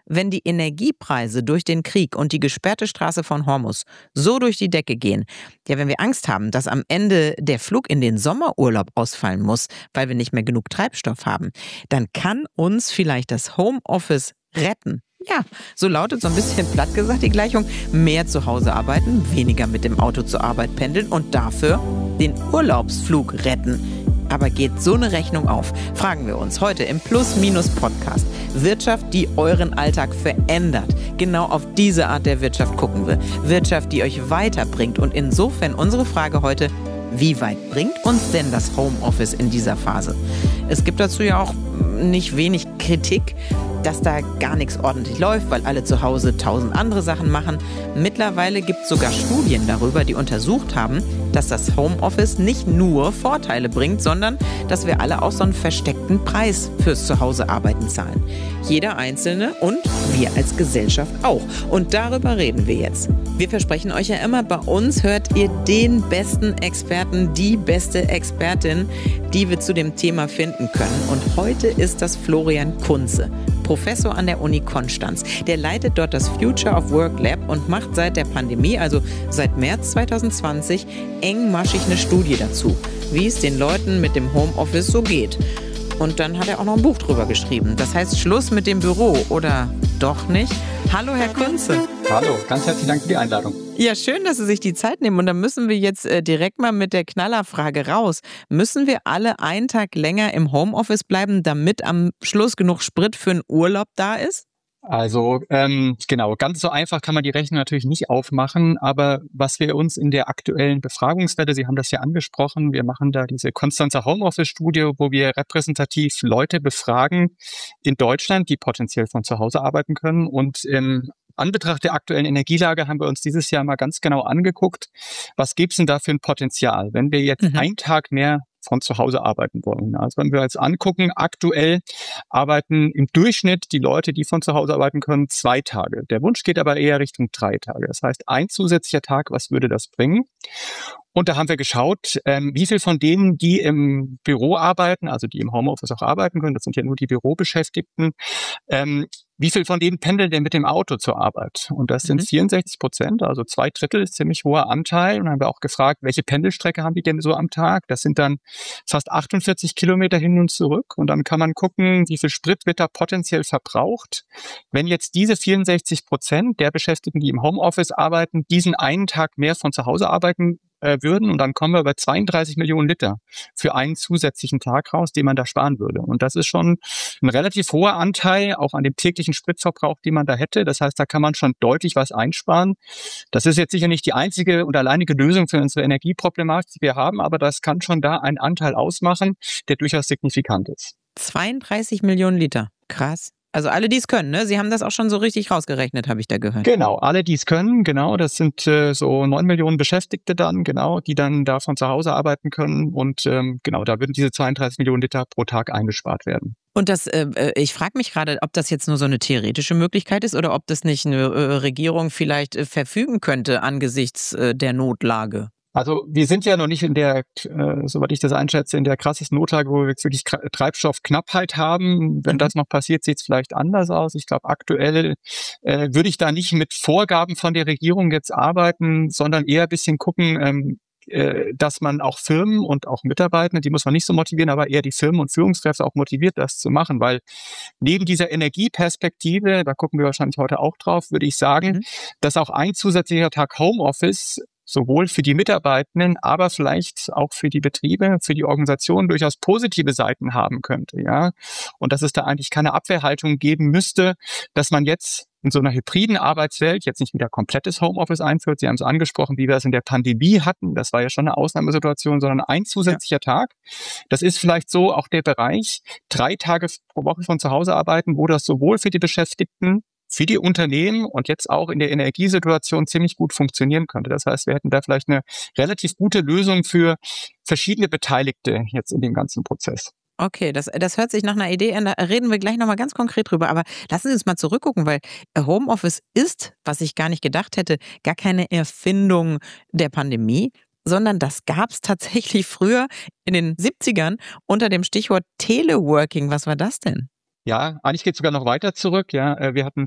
wenn die Energiepreise durch den Krieg und die gesperrte Straße von Hormuz so durch die Decke gehen, ja, wenn wir Angst haben, dass am Ende der Flug in den Sommerurlaub ausfallen muss, weil wir nicht mehr genug Treibstoff haben, dann kann uns vielleicht das Homeoffice retten. Ja, so lautet so ein bisschen platt gesagt die Gleichung: mehr zu Hause arbeiten, weniger mit dem Auto zur Arbeit pendeln und dafür den Urlaubsflug retten. Aber geht so eine Rechnung auf? Fragen wir uns heute im Plus-Minus-Podcast. Wirtschaft, die euren Alltag verändert. Genau auf diese Art der Wirtschaft gucken wir. Wirtschaft, die euch weiterbringt. Und insofern unsere Frage heute: Wie weit bringt uns denn das Homeoffice in dieser Phase? Es gibt dazu ja auch nicht wenig Kritik, dass da gar nichts ordentlich läuft, weil alle zu Hause 1000 andere Sachen machen. Mittlerweile gibt es sogar Studien darüber, die untersucht haben, dass das Homeoffice nicht nur Vorteile bringt, sondern dass wir alle auch so einen versteckten Preis fürs Zuhausearbeiten zahlen. Jeder Einzelne und wir als Gesellschaft auch. Und darüber reden wir jetzt. Wir versprechen euch ja immer, bei uns hört ihr den besten Experten, die beste Expertin, die wir zu dem Thema finden können. Und heute ist das Florian Kunze, Professor an der Uni Konstanz. Der leitet dort das Future of Work Lab und macht seit der Pandemie, also seit März 2020, engmaschig eine Studie dazu, wie es den Leuten mit dem Homeoffice so geht. Und dann hat er auch noch ein Buch drüber geschrieben. Das heißt Schluss mit dem Büro, oder doch nicht? Hallo, Herr Kunze. Hallo, ganz herzlichen Dank für die Einladung. Ja, schön, dass Sie sich die Zeit nehmen. Und dann müssen wir jetzt direkt mal mit der Knallerfrage raus. Müssen wir alle einen Tag länger im Homeoffice bleiben, damit am Schluss genug Sprit für einen Urlaub da ist? Also genau, ganz so einfach kann man die Rechnung natürlich nicht aufmachen, aber was wir uns in der aktuellen Befragungswelle, Sie haben das ja angesprochen, wir machen da diese Konstanzer Homeoffice-Studie, wo wir repräsentativ Leute befragen in Deutschland, die potenziell von zu Hause arbeiten können, und im Anbetracht der aktuellen Energielage haben wir uns dieses Jahr mal ganz genau angeguckt, was gibt's denn da für ein Potenzial, wenn wir jetzt einen Tag mehr von zu Hause arbeiten wollen. Also wenn wir uns angucken, aktuell arbeiten im Durchschnitt die Leute, die von zu Hause arbeiten können, 2 Tage. Der Wunsch geht aber eher Richtung 3 Tage. Das heißt, ein zusätzlicher Tag, was würde das bringen? Und da haben wir geschaut, wie viel von denen, die im Büro arbeiten, also die im Homeoffice auch arbeiten können, das sind ja nur die Bürobeschäftigten, wie viel von denen pendeln denn mit dem Auto zur Arbeit? Und das sind 64%, also 2/3 ist ziemlich hoher Anteil. Und dann haben wir auch gefragt, welche Pendelstrecke haben die denn so am Tag? Das sind dann fast 48 Kilometer hin und zurück. Und dann kann man gucken, wie viel Sprit wird da potenziell verbraucht. Wenn jetzt diese 64% der Beschäftigten, die im Homeoffice arbeiten, diesen einen Tag mehr von zu Hause arbeiten würden, und dann kommen wir bei 32 Millionen Liter für einen zusätzlichen Tag raus, den man da sparen würde. Und das ist schon ein relativ hoher Anteil, auch an dem täglichen Spritverbrauch, den man da hätte. Das heißt, da kann man schon deutlich was einsparen. Das ist jetzt sicher nicht die einzige und alleinige Lösung für unsere Energieproblematik, die wir haben, aber das kann schon da einen Anteil ausmachen, der durchaus signifikant ist. 32 Millionen Liter. Krass. Also alle, die es können, ne? Sie haben das auch schon so richtig rausgerechnet, habe ich da gehört. Genau, alle, die es können, genau. Das sind so 9 Millionen Beschäftigte dann, genau, die dann da von zu Hause arbeiten können. Und genau, da würden diese 32 Millionen Liter pro Tag eingespart werden. Und das, ich frage mich gerade, ob das jetzt nur so eine theoretische Möglichkeit ist oder ob das nicht eine Regierung vielleicht verfügen könnte angesichts der Notlage. Also wir sind ja noch nicht in der, soweit ich das einschätze, in der krassesten Notlage, wo wir jetzt wirklich Treibstoffknappheit haben. Wenn das noch passiert, sieht es vielleicht anders aus. Ich glaube, aktuell würde ich da nicht mit Vorgaben von der Regierung jetzt arbeiten, sondern eher ein bisschen gucken, dass man auch Firmen und auch Mitarbeitende, die muss man nicht so motivieren, aber eher die Firmen und Führungskräfte auch motiviert, das zu machen, weil neben dieser Energieperspektive, da gucken wir wahrscheinlich heute auch drauf, würde ich sagen, dass auch ein zusätzlicher Tag Homeoffice sowohl für die Mitarbeitenden, aber vielleicht auch für die Betriebe, für die Organisationen durchaus positive Seiten haben könnte, ja. Und dass es da eigentlich keine Abwehrhaltung geben müsste, dass man jetzt in so einer hybriden Arbeitswelt jetzt nicht wieder komplettes Homeoffice einführt. Sie haben es angesprochen, wie wir es in der Pandemie hatten. Das war ja schon eine Ausnahmesituation, sondern ein zusätzlicher Tag. Das ist vielleicht so auch der Bereich, 3 Tage pro Woche von zu Hause arbeiten, wo das sowohl für die Beschäftigten, für die Unternehmen und jetzt auch in der Energiesituation ziemlich gut funktionieren könnte. Das heißt, wir hätten da vielleicht eine relativ gute Lösung für verschiedene Beteiligte jetzt in dem ganzen Prozess. Okay, das hört sich nach einer Idee an, da reden wir gleich nochmal ganz konkret drüber. Aber lassen Sie uns mal zurückgucken, weil Homeoffice ist, was ich gar nicht gedacht hätte, gar keine Erfindung der Pandemie, sondern das gab es tatsächlich früher in den 70ern unter dem Stichwort Teleworking. Was war das denn? Ja, eigentlich geht es sogar noch weiter zurück. Ja, wir hatten